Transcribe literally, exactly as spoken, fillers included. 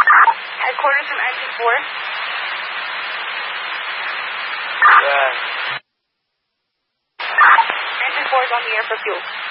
Headquarters from engine four. Yeah. Engine four is on the air for fuel.